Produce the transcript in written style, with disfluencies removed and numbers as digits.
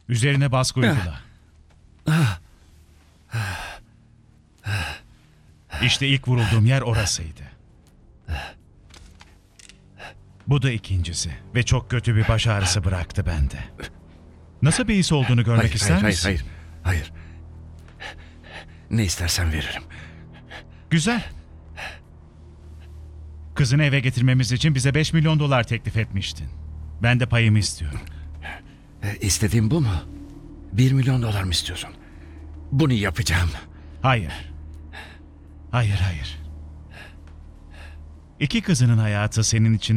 Üzerine baskı uygula. İşte ilk vurulduğum yer orasıydı. Bu da ikincisi ve çok kötü bir baş ağrısı bıraktı bende. Nasıl bir his olduğunu görmek ister misin? Hayır. Ne istersen veririm. Güzel. Kızını eve getirmemiz için bize 5 milyon dolar teklif etmiştin. Ben de payımı istiyorum. İstediğin bu mu? 1 milyon dolar mı istiyorsun? Bunu yapacağım. Hayır. Hayır. İki kızının hayatı senin için